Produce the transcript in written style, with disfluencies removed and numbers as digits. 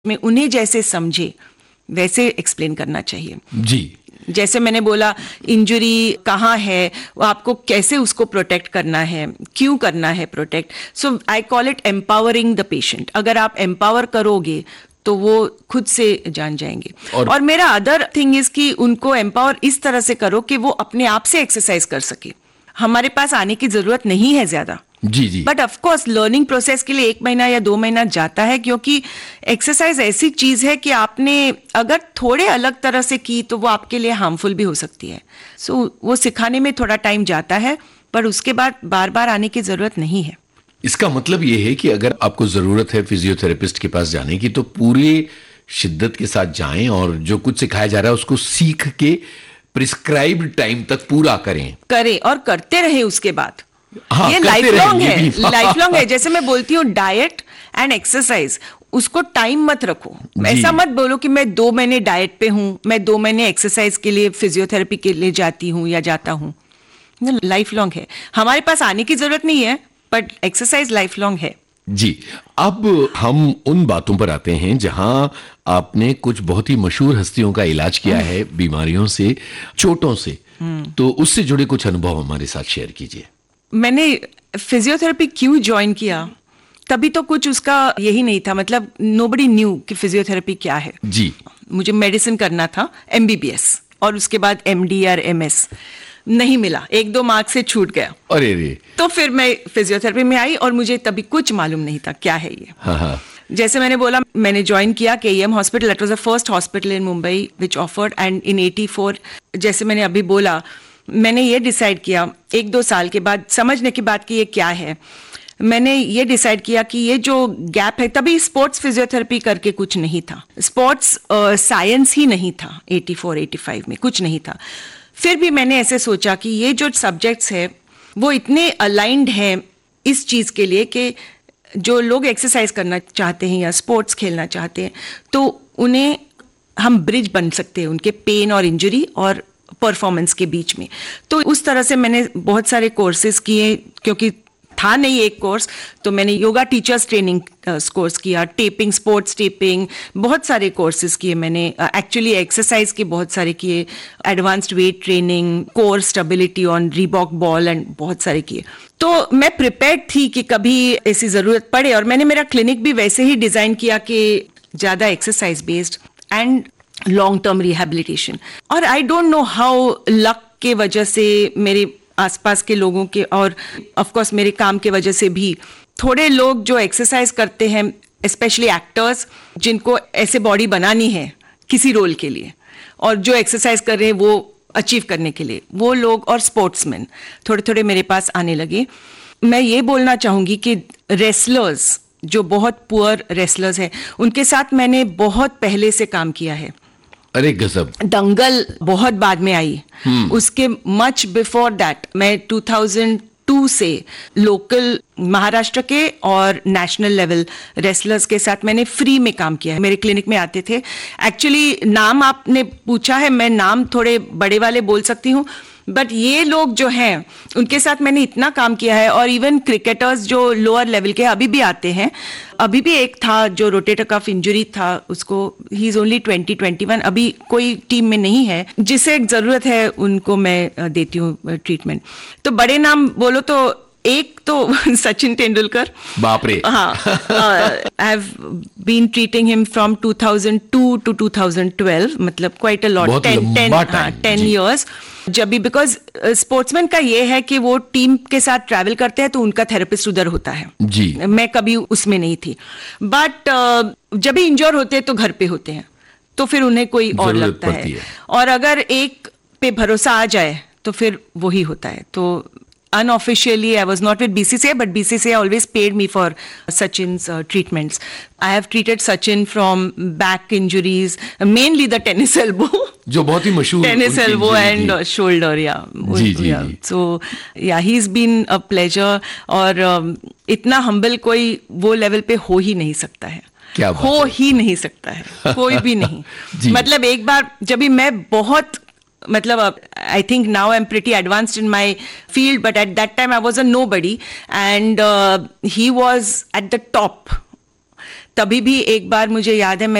में उन्हें जैसे समझे वैसे एक्सप्लेन करना चाहिए। जी, जैसे मैंने बोला, इंजरी कहाँ है, वो आपको कैसे उसको प्रोटेक्ट करना है, क्यों करना है protect. So I call it empowering the patient. अगर आप एम्पावर करोगे तो वो खुद से जान जाएंगे। और मेरा अदर थिंग इज कि उनको एम्पावर इस तरह से करो कि वो अपने आप से एक्सरसाइज कर सके। हमारे पास आने की जरूरत नहीं है ज्यादा, जी जी, but of course learning process के लिए 1 महीना या 2 महीना जाता है, क्योंकि एक्सरसाइज ऐसी चीज है कि आपने अगर थोड़े अलग तरह से की तो वो आपके लिए हार्मफुल भी हो सकती है। सो वो सिखाने में थोड़ा टाइम जाता है, पर उसके बाद बार बार आने की जरूरत नहीं है। इसका मतलब ये है कि अगर आपको जरूरत है फिजियोथेरेपिस्ट के पास जाने की तो पूरी शिद्दत के साथ जाएं और जो कुछ सिखाया जा रहा है उसको सीख के प्रिस्क्राइब्ड टाइम तक पूरा करें और करते रहे उसके बाद। हाँ, ये लाइफ लॉन्ग है, लाइफ लॉन्ग है। जैसे मैं बोलती हूँ, डाइट एंड एक्सरसाइज, उसको टाइम मत रखो। ऐसा मत बोलो कि मैं 2 महीने डाइट पे हूँ, मैं 2 महीने एक्सरसाइज के लिए, फिजियोथेरेपी के लिए जाती हूँ या जाता हूँ। लाइफ लॉन्ग है। हमारे पास आने की जरूरत नहीं है, बट एक्सरसाइज लाइफ लॉन्ग है। जी, अब हम उन बातों पर आते हैं जहां आपने कुछ बहुत ही मशहूर हस्तियों का इलाज किया है, बीमारियों से, चोटों से। तो उससे जुड़े कुछ अनुभव हमारे साथ शेयर कीजिए। मैंने फिजियोथेरेपी क्यों ज्वाइन किया, तभी तो कुछ उसका यही नहीं था, मतलब नोबडी न्यू कि फिजियोथेरेपी क्या है। जी, मुझे मेडिसिन करना था, MBBS, और उसके बाद MD और MS नहीं मिला, 1-2 मार्क से छूट गया। अरे रे, तो फिर मैं फिजियोथेरेपी में आई और मुझे तभी कुछ मालूम नहीं था क्या है ये। हाँ हाँ, जैसे मैंने बोला, मैंने ज्वाइन किया KEM hospital. That was the first hospital in Mumbai which offered, and in 84, जैसे मैंने अभी बोला, मैंने ये डिसाइड किया 1-2 साल के बाद, समझने के बाद कि ये क्या है, मैंने ये डिसाइड किया कि ये जो गैप है, तभी स्पोर्ट्स फिजियोथेरेपी करके कुछ नहीं था, स्पोर्ट्स साइंस ही नहीं था 84-85 में, कुछ नहीं था। फिर भी मैंने ऐसे सोचा कि ये जो सब्जेक्ट्स है वो इतने अलाइंड हैं इस चीज के लिए कि जो लोग एक्सरसाइज करना चाहते हैं या स्पोर्ट्स खेलना चाहते हैं, तो उन्हें हम ब्रिज बन सकते हैं उनके पेन और इंजरी और परफॉर्मेंस के बीच में। तो उस तरह से मैंने बहुत सारे कोर्सेज किए, क्योंकि था नहीं एक कोर्स, तो मैंने योगा टीचर्स ट्रेनिंग कोर्स किया, टेपिंग, स्पोर्ट्स टेपिंग, बहुत सारे कोर्सेज किए मैंने। एक्चुअली एक्सरसाइज के बहुत सारे किए, advanced weight training, core stability on Reebok ball, and बहुत सारे किए। तो मैं प्रिपेयर्ड थी कि कभी ऐसी जरूरत पड़े, और मैंने मेरा क्लिनिक भी वैसे ही डिजाइन किया कि ज्यादा exercise based and long term rehabilitation. और I don't know how, luck के वजह से, मेरे आसपास के लोगों के, और ऑफ कोर्स मेरे काम के वजह से भी, थोड़े लोग जो एक्सरसाइज करते हैं, स्पेशली एक्टर्स, जिनको ऐसे बॉडी बनानी है किसी रोल के लिए, और जो एक्सरसाइज कर रहे हैं वो अचीव करने के लिए, वो लोग और स्पोर्ट्समैन थोड़े थोड़े मेरे पास आने लगे। मैं ये बोलना चाहूंगी कि रेसलर्स, जो बहुत पुअर रेसलर्स हैं, उनके साथ मैंने बहुत पहले से काम किया है। अरे गजब। दंगल बहुत बाद में आई, उसके मच बिफोर दैट मैं 2002 से लोकल महाराष्ट्र के और नेशनल लेवल रेसलर्स के साथ मैंने फ्री में काम किया है। मेरे क्लिनिक में आते थे। एक्चुअली नाम आपने पूछा है, मैं नाम थोड़े बड़े वाले बोल सकती हूँ, बट ये लोग जो हैं उनके साथ मैंने इतना काम किया है। और इवन क्रिकेटर्स जो लोअर लेवल के अभी भी आते हैं, अभी भी एक था जो रोटेटर कफ इंजरी था, उसको, ही इज ओनली 20-21, अभी कोई टीम में नहीं है, जिसे जरूरत है उनको मैं देती हूँ ट्रीटमेंट। तो बड़े नाम बोलो तो एक तो सचिन तेंदुलकर, बाप रे, हाँ, I have been treating him from 2002 to 2012, मतलब क्वाइट अ लॉट, 10 years। जब भी, बिकॉज स्पोर्ट्समैन का ये है कि वो टीम के साथ ट्रैवल करते हैं तो उनका थेरेपिस्ट उधर होता है जी, मैं कभी उसमें नहीं थी। बट जब भी इंजोर होते हैं तो घर पे होते हैं, तो फिर उन्हें कोई और लगता है, और अगर एक पे भरोसा आ जाए तो फिर वही होता है। तो unofficially I was not with BCCI, but BCCI always paid me for Sachin's treatments. I have treated Sachin from back injuries, mainly the tennis elbow, जो बहुत ही मशहूर tennis elbow and shoulder, yeah. Ji ji. So yeah, he's been a pleasure, और इतना humble कोई वो level पे हो ही नहीं सकता है, क्या बात हो है? ही नहीं सकता है कोई भी नहीं। मतलब एक बार जब भी मैं बहुत, मतलब I think now I'm pretty advanced in my field, but at that time I was a nobody, and he was at the top. तभी भी एक बार मुझे याद है, मैं